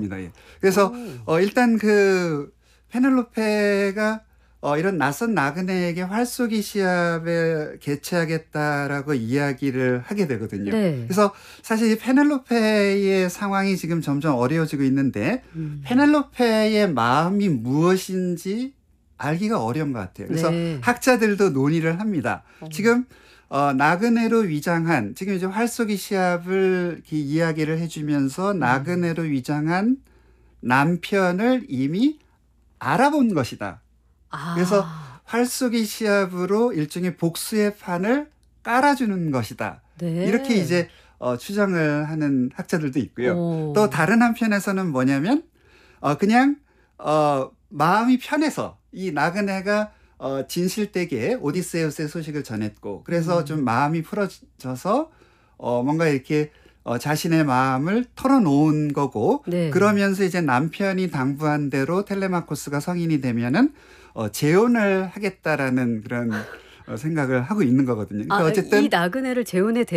맞습니다. 예. 그래서 일단 그 페넬로페가 이런 낯선 나그네에게 활쏘기 시합에 개최하겠다라고 이야기를 하게 되거든요. 네. 그래서 사실 이 페넬로페의 상황이 지금 점점 어려워지고 있는데 페넬로페의 마음이 무엇인지 알기가 어려운 것 같아요. 그래서 네. 학자들도 논의를 합니다. 지금 나그네로 위장한 지금 이제 활쏘기 시합을 이렇게 이야기를 해주면서 나그네로 위장한 남편을 이미 알아본 것이다. 그래서 활쏘기 시합으로 일종의 복수의 판을 깔아주는 것이다. 네. 이렇게 이제 추정을 하는 학자들도 있고요. 오. 또 다른 한편에서는 뭐냐면 그냥 마음이 편해서 이 나그네가 진실되게 오디세우스의 소식을 전했고 그래서 좀 마음이 풀어져서 뭔가 이렇게 자신의 마음을 털어놓은 거고 네. 그러면서 이제 남편이 당부한 대로 텔레마코스가 성인이 되면은 재혼을 하겠다라는 그런 생각을 하고 있는 거거든요. 그러니까 어쨌든 이 나그네를 재혼에